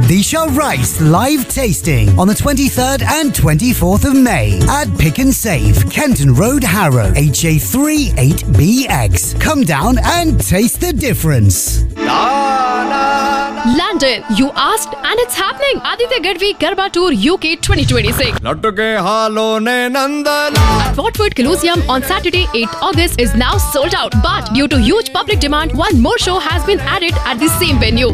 Disha Rice live tasting on the 23rd and 24th of May at Pick and Save, Kenton Road, Harrow, HA38BX. Come down and taste the difference. London, you asked and it's happening. Aditya Gadvi Garba Tour UK 2026. At Watford Colosseum on Saturday 8th August is now sold out. But due to huge public demand, one more show has been added at the same venue.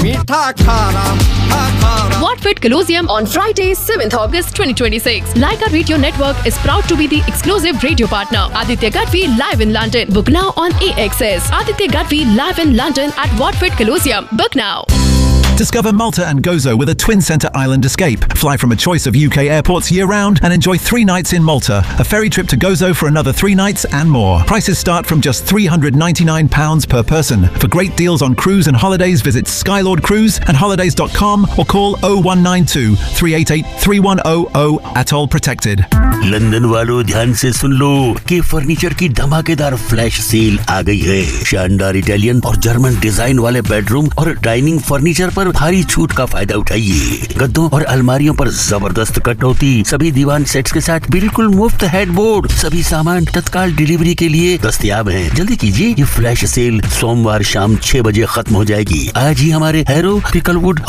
Watford Colosseum on Friday 7th August 2026. Leica Radio Network is proud to be the exclusive radio partner. Aditya Gadvi live in London. Book now on AXS. Aditya Gadvi live in London at Watford Colosseum. Book now. Discover Malta and Gozo with a twin centre island escape. Fly from a choice of UK airports year-round and enjoy 3 nights in Malta. A ferry trip to Gozo for another 3 nights and more. Prices start from just £399 per person. For great deals on cruise and holidays, visit Skylord Cruise and holidays.com or call 0192 388 3100. Atoll protected. London वालों ध्यान से सुन लो कि furniture की धमाकेदार flash sale आ गई है। शानदार Italian और जर्मन डिजाइन वाले बेडरूम और डाइनिंग फर्नीचर पर भारी छूट का फायदा उठाइए। गद्दों और अलमारियों पर जबरदस्त कटौती, सभी दीवान सेट्स के साथ बिल्कुल मुफ्त हेडबोर्ड। सभी सामान तत्काल डिलीवरी के लिए दस्तयाब हैं। जल्दी कीजिए, ये फ्लैश सेल सोमवार शाम 6 बजे खत्म हो जाएगी। आज ही हमारे हैरो, पिकलवुड